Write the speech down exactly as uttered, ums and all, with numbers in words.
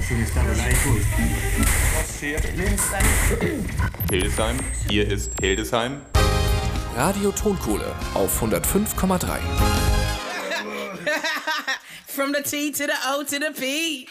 Hildesheim, hier ist Hildesheim. Radio Tonkohle auf hundertfünf Komma drei. From the T to the O to the P.